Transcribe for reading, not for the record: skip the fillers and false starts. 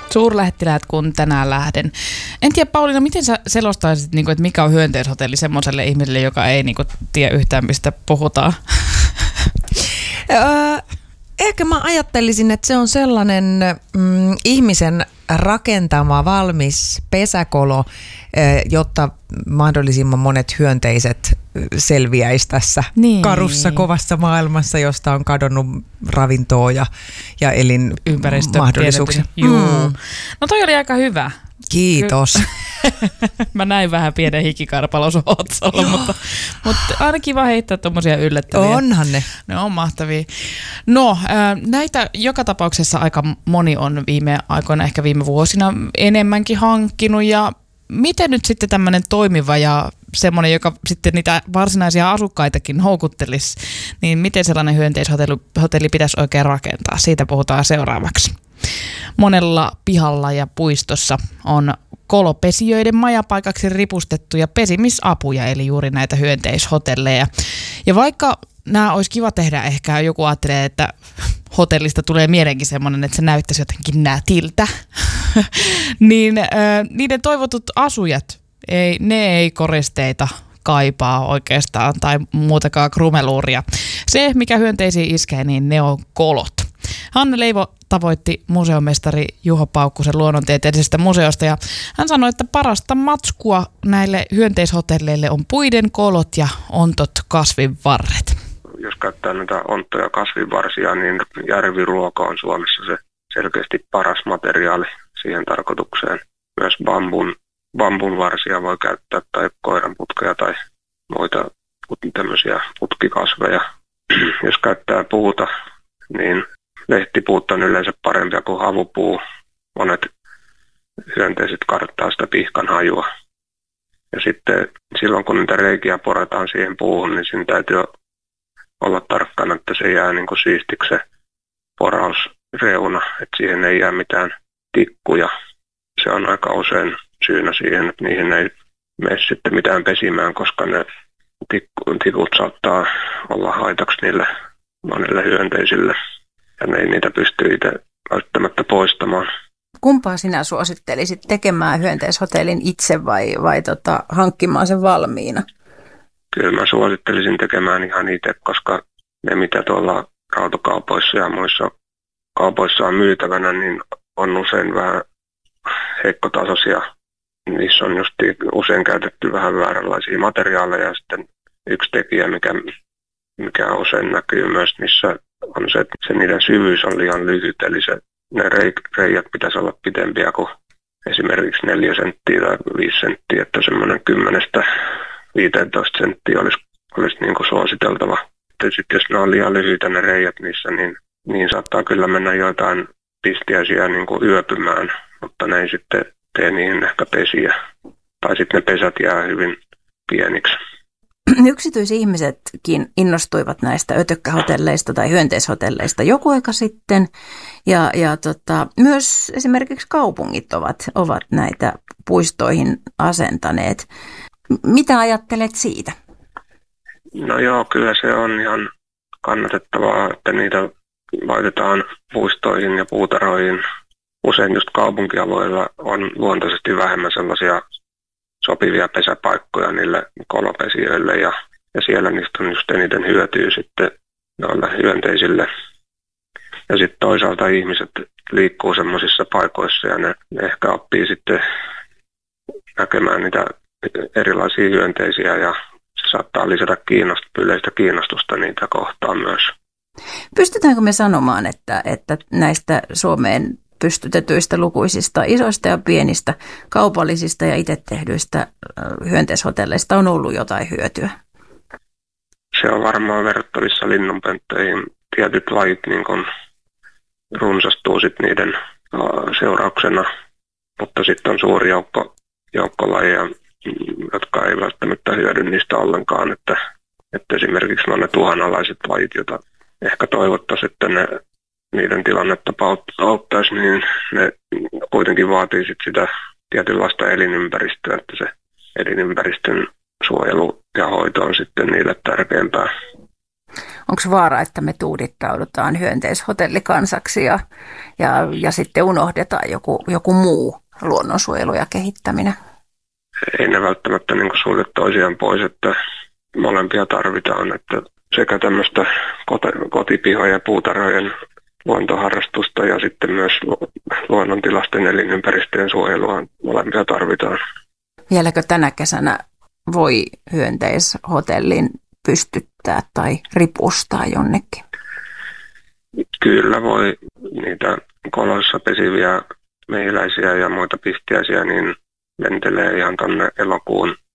Suurlähettiläät, kun tänään lähden. En tiedä, Pauliina, miten sä selostaisit, että mikä on hyönteishotelli semmoiselle ihmiselle, joka ei tiedä yhtään, mistä puhutaan? Ehkä mä ajattelisin, että se on sellainen ihmisen rakentama valmis pesäkolo, jotta mahdollisimman monet hyönteiset selviäisi tässä karussa kovassa maailmassa, josta on kadonnut ravintoa ja elinympäristömahdollisuuksia. No toi oli aika hyvä. Kiitos. Mä näin vähän pienen hikikarpalon sun otsalla, mutta aina kiva heittää tommosia yllättäviä. Onhan ne. Ne on mahtavia. No, näitä joka tapauksessa aika moni on viime aikoina, ehkä viime vuosina enemmänkin hankkinut. Ja miten nyt sitten tämmöinen toimiva ja semmoinen, joka sitten niitä varsinaisia asukkaitakin houkuttelisi, niin miten sellainen hyönteishotelli pitäisi oikein rakentaa? Siitä puhutaan seuraavaksi. Monella pihalla ja puistossa on kolopesijöiden majapaikaksi ripustettuja pesimisapuja, eli juuri näitä hyönteishotelleja. Ja vaikka nämä olisi kiva tehdä, ehkä joku ajattelee, että hotellista tulee mielenkin semmoinen, että se näyttäisi jotenkin nätiltä, niin niiden toivotut asujat, ne ei koristeita kaipaa oikeastaan tai muutakaan krumeluuria. Se, mikä hyönteisiin iskee, niin ne on kolot. Hanne Leivo tavoitti museomestari Juho Paukkusen luonnontieteellisestä museosta ja hän sanoi, että parasta matskua näille hyönteishotelleille on puiden kolot ja ontot kasvinvarret. Jos käyttää näitä onttoja kasvinvarsia, niin järviruoka on Suomessa se selkeästi paras materiaali siihen tarkoitukseen. Myös bambun varsia voi käyttää tai koiranputkeja tai muita tämmöisiä putkikasveja. Jos käyttää puuta, niin lehtipuut on yleensä parempia kuin havupuu. Monet hyönteiset karttaa sitä pihkan hajua. Ja sitten silloin kun niitä reikiä porataan siihen puuhun, niin siinä täytyy olla tarkkana, että se jää niin kuin siistiksi se porausreuna, että siihen ei jää mitään tikkuja. Se on aika usein syynä siihen, että niihin ei mene sitten mitään pesimään, koska ne tikut saattaa olla haitaksi niille monille hyönteisille. Ja ne ei niitä pysty itse välttämättä poistamaan. Kumpaa sinä suosittelisit, tekemään hyönteishotellin itse vai hankkimaan sen valmiina? Kyllä mä suosittelisin tekemään ihan itse, koska ne mitä tuolla rautokaupoissa ja muissa kaupoissa on myytävänä, niin on usein vähän heikkotasoisia. Niissä on just usein käytetty vähän vääränlaisia materiaaleja ja sitten yksi tekijä, mikä usein näkyy myös niissä, on se, että niiden syvyys on liian lyhyt, eli ne reijät pitäisi olla pidempiä kuin esimerkiksi 4 senttiä tai 5 senttiä, että semmoinen 10-15 senttiä olisi niin kuin suositeltava. Sitten jos ne on liian lyhyitä ne reijät niissä, niin saattaa kyllä mennä joitain pistiäisiä niin kuin yöpymään, mutta ne ei sitten tee niihin ehkä pesiä. Tai sitten ne pesät jää hyvin pieniksi. Yksityisihmisetkin innostuivat näistä ötökkähotelleista tai hyönteishotelleista joku aika sitten. Ja myös esimerkiksi kaupungit ovat näitä puistoihin asentaneet. Mitä ajattelet siitä? No joo, kyllä se on ihan kannatettavaa, että niitä laitetaan puistoihin ja puutarhoihin. Usein just kaupunkialueilla on luontaisesti vähemmän sellaisia sopivia pesäpaikkoja niille kolopesijöille ja siellä niistä on just eniten hyötyä sitten noille hyönteisille. Ja sitten toisaalta ihmiset liikkuu semmoisissa paikoissa ja ne ehkä oppii sitten näkemään niitä erilaisia hyönteisiä ja se saattaa lisätä yleistä kiinnostusta niitä kohtaan myös. Pystytäänkö me sanomaan, että näistä Suomeen pystytetyistä lukuisista isoista ja pienistä kaupallisista ja itse tehdyistä hyönteishotelleista on ollut jotain hyötyä? Se on varmaan verrattavissa linnunpönttöihin. Tietyt lajit niin kun runsastuu sit niiden seurauksena, mutta sitten on suuri joukko lajeja, jotka ei välttämättä hyödy niistä ollenkaan. Että esimerkiksi ne uhanalaiset lajit, joita ehkä toivottaisiin, että niiden tilannetta auttaisi, niin ne kuitenkin vaatii sitä tietynlaista elinympäristöä, että se elinympäristön suojelu ja hoito on sitten niille tärkeämpää. onko vaara, että me tuudittaudutaan hyönteishotellikansaksi ja sitten unohdetaan joku muu luonnonsuojelu ja kehittäminen? Ei ne välttämättä niin kuin sulje toisiaan pois, että molempia tarvitaan, että sekä tämmöistä kotipihojen ja puutarhojen luontoharrastusta ja sitten myös luonnontilaisten elinympäristöjen suojelua, molempia tarvitaan. Vieläkö tänä kesänä voi hyönteishotellin pystyttää tai ripustaa jonnekin? Kyllä voi niitä koloissa pesiviä mehiläisiä ja muita pihtiäisiä niin lentelee ihan tuonne elokuun